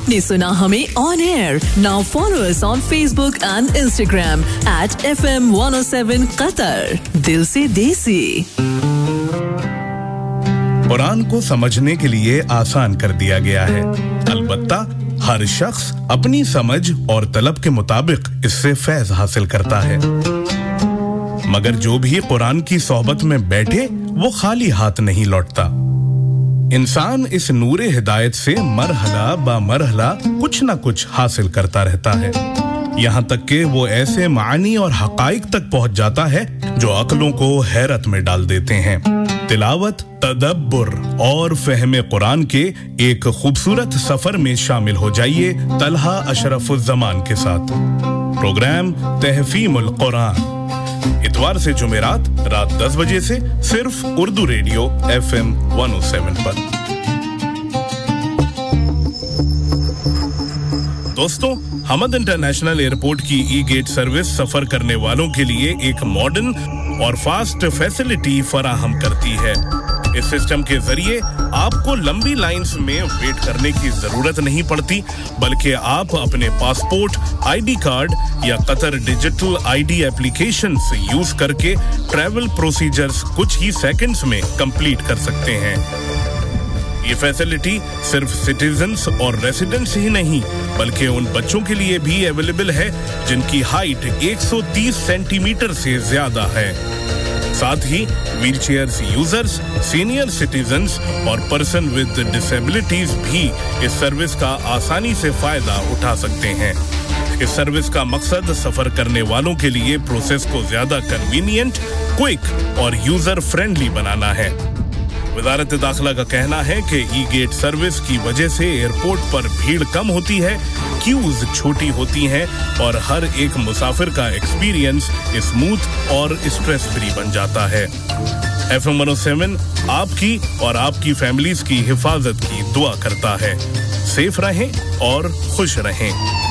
आपने सुना हमें on air. Now follow us on Facebook and Instagram @FM107 Qatar. दिल से देसी. कुरान को समझने के लिए आसान कर दिया गया है. अलबत्ता हर शख्स अपनी समझ और तलब के मुताबिक इससे फैज हासिल करता है. मगर जो भी कुरान की सोहबत में बैठे वो खाली हाथ नहीं लौटता. इंसान इस नूरे हिदायत से मरहला बा मरहला कुछ ना कुछ हासिल करता रहता है. यहाँ तक कि वो ऐसे मानी और हकाइक तक पहुँच जाता है जो अक्लों को हैरत में डाल देते हैं. तिलावत, तदब्बुर और फहम कुरान के एक खूबसूरत सफर में शामिल हो जाइए तलहा अशरफुज़्ज़मान के साथ. प्रोग्राम तहफ़ीमुल कुरान इतवार से जुमेरात रात 10 बजे से सिर्फ उर्दू रेडियो FM 107 पर. दोस्तों, हमद इंटरनेशनल एयरपोर्ट की ई-गेट सर्विस सफर करने वालों के लिए एक मॉडर्न और फास्ट फैसिलिटी फराहम करती है. इस सिस्टम के जरिए आपको लंबी लाइंस में वेट करने की जरूरत नहीं पड़ती, बल्कि आप अपने पासपोर्ट, आईडी कार्ड या कतर डिजिटल आईडी एप्लीकेशन से यूज करके ट्रैवल प्रोसीजर्स कुछ ही सेकंड्स में कंप्लीट कर सकते हैं. ये फैसिलिटी सिर्फ सिटीजन्स और रेसिडेंट्स ही नहीं, बल्कि उन बच्चों के लिए भी अवेलेबल है जिनकी हाइट 130 सेंटीमीटर से ज्यादा है. साथ ही व्हीलचेयर्स यूजर्स, सीनियर सिटीजन्स और पर्सन विद डिसेबिलिटीज भी इस सर्विस का आसानी से फायदा उठा सकते हैं. इस सर्विस का मकसद सफर करने वालों के लिए प्रोसेस को ज्यादा कन्वीनियंट, क्विक और यूजर फ्रेंडली बनाना है. वजारत दाखिला का कहना है कि ई-गेट सर्विस की वजह से एयरपोर्ट पर भीड़ कम होती है, क्यूज छोटी होती हैं और हर एक मुसाफिर का एक्सपीरियंस स्मूथ और स्ट्रेस फ्री बन जाता है. FM 107 आपकी और आपकी फैमिलीज की हिफाजत की दुआ करता है. सेफ रहें और खुश रहें.